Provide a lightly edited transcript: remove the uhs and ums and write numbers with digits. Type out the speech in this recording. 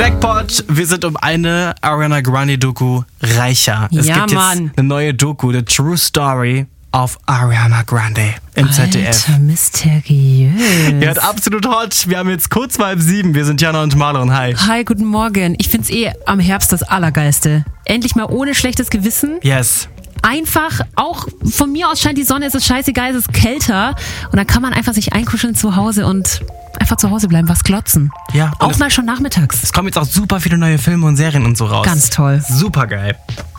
Jackpot, wir sind um eine Ariana Grande Doku reicher. Es gibt jetzt eine neue Doku, The True Story of Ariana Grande im ZDF. Alter, mysteriös. Ja, absolut hot. Wir haben jetzt kurz mal 7. Wir sind Jana und Marlon. Hi. Hi, guten Morgen. Ich find's am Herbst das Allergeilste. Endlich mal ohne schlechtes Gewissen. Yes. Einfach, auch von mir aus scheint die Sonne, es ist scheißegal, es ist kälter. Und dann kann man einfach sich einkuscheln zu Hause und einfach zu Hause bleiben, was glotzen. Ja. Auch mal schon nachmittags. Es kommen jetzt auch super viele neue Filme und Serien und so raus. Ganz toll. Super geil.